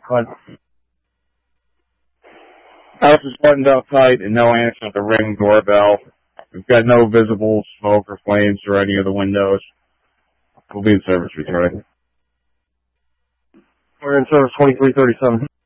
But House is buttoned up tight and no answer at the ring doorbell. We've got no visible smoke or flames through any of the windows. We'll be in service returning. we're in service 2337.